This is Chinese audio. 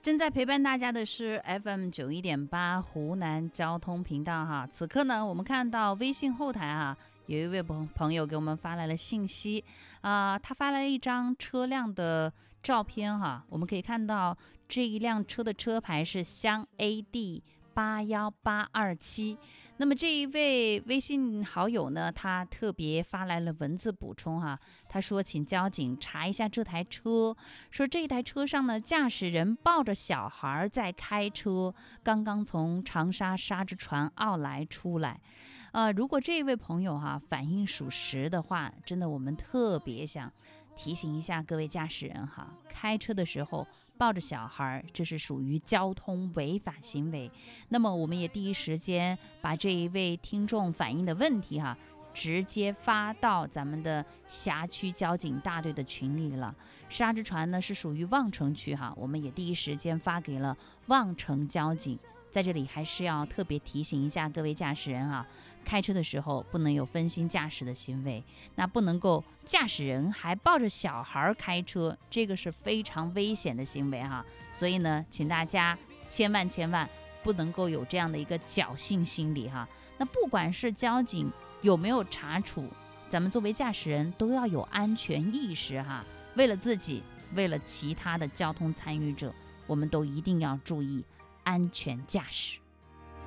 正在陪伴大家的是 FM91.8 湖南交通频道哈。此刻呢，我们看到微信后台啊，有一位朋友给我们发来了信息他发来了一张车辆的照片哈。我们可以看到这一辆车的车牌是湘 AD81827。那么这一位微信好友呢，他特别发来了文字补充哈。他说请交警查一下这台车，说这台车上呢，驾驶人抱着小孩在开车，刚刚从长沙沙之船奥莱出来。如果这位朋友反应属实的话，真的我们特别想提醒一下各位驾驶人哈，开车的时候抱着小孩，这是属于交通违法行为。那么我们也第一时间把这一位听众反映的问题直接发到咱们的辖区交警大队的群里了。沙之船呢是属于望城区我们也第一时间发给了望城交警。在这里还是要特别提醒一下各位驾驶人开车的时候不能有分心驾驶的行为，那不能够驾驶人还抱着小孩开车，这个是非常危险的行为所以呢，请大家千万不能够有这样的一个侥幸心理那不管是交警有没有查处，咱们作为驾驶人都要有安全意识为了自己，为了其他的交通参与者，我们都一定要注意安全驾驶。